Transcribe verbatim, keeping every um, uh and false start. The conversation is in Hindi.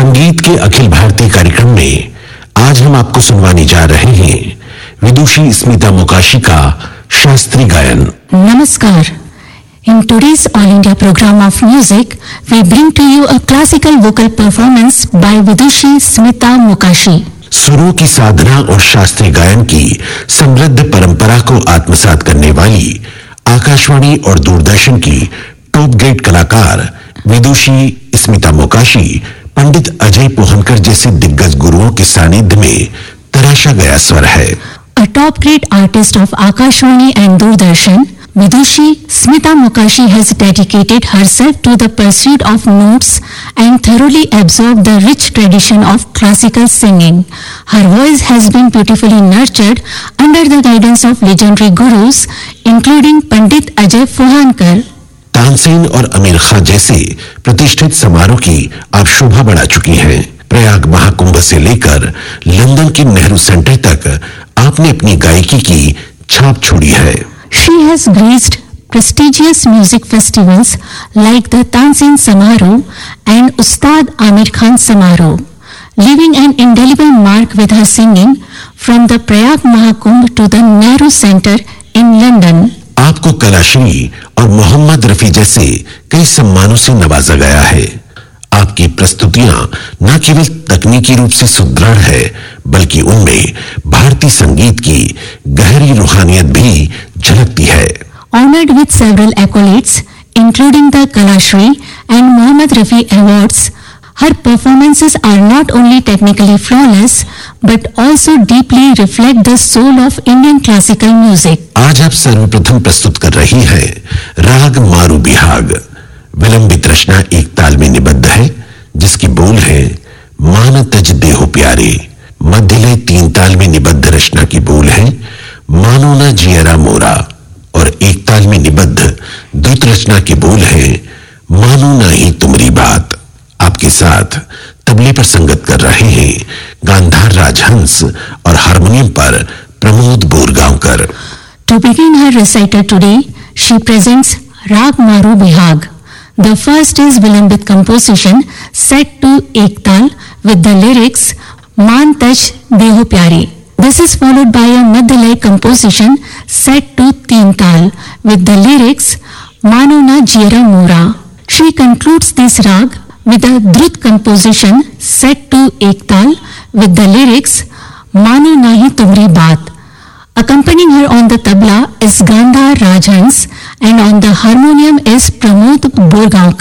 संगीत के अखिल भारतीय कार्यक्रम में आज हम आपको सुनवाने जा रहे हैं विदुषी स्मिता मोकाशी का शास्त्रीय गायन। Namaskar. In today's All India program of music, we bring to you a classical vocal performance by Vidushi Smita Mokashi. सुरों की साधना और शास्त्रीय गायन की समृद्ध परंपरा को आत्मसात करने वाली आकाशवाणी और दूरदर्शन की टॉप ग्रेड कलाकार विदुषी स्मिता मोकाशी पंडित अजय पोहनकर जैसे दिग्गज गुरुओं के सानिध्य में तराशा गया स्वर है। A top grade artist of Akashvani and Doordarshan, Vidushi Smita Mokashi has dedicated herself to the pursuit of notes and thoroughly absorbed the rich tradition of classical singing. Her voice has been beautifully nurtured under the guidance of legendary gurus, including Pandit Ajay Pohankar. Tansen और अमीर खान जैसे प्रतिष्ठित समारोह की आप शोभा बढ़ा चुकी हैं। प्रयाग महाकुंभ से लेकर लंदन के नेहरू सेंटर तक आपने अपनी गायकी की छाप छोड़ी है। She has graced prestigious music festivals like the Tansen Samaroh and Ustad Amir Khan Samaroh, leaving an indelible mark with her singing from the Prayag Mahakumbh to the Nehru Center in London. आपको कलाश्री और मोहम्मद रफी जैसे कई सम्मानों से नवाजा गया है। आपकी प्रस्तुतियां न केवल तकनीकी रूप से सुदृढ़ है, बल्कि उनमें भारतीय संगीत की गहरी रूहानियत भी झलकती है। Honored with several accolades, including the Kalashri and Mohammad Rafi Awards, her performances are not only technically flawless, but also deeply reflect the soul of Indian classical music. आज आप सर्वप्रथम प्रस्तुत कर रही हैं राग मारू बिहाग। विलंबित रचना एक ताल में निबद्ध है, जिसके बोल हैं मान तज देहो प्यारे। मध्यलय तीन ताल में निबद्ध रचना की बोल है मानो ना जियरा मोरा, और एक ताल में निबद्ध द्रुत रचना के बोल है मानो ना ही तुम्हारी बात। आपके साथ तबले पर संगत कर रहे हैं गांधार राजहंस और हारमोनियम पर Pramod Borgaonkar. To begin her recital today, she presents Rag Maru Bihag. The first is Vilambit composition set to Ektal with the lyrics Maan Taj Deho Pyare. This is followed by a Madhyalay composition set to Teen Tal with the lyrics Mano Na Jira Mora. She concludes this rag with a Drut composition set to Ektal with the lyrics Mano Nahi Tumri Baat. Accompanying her on the tabla is Gandhar Rajhans and on the harmonium is Pramod Borgaonkar.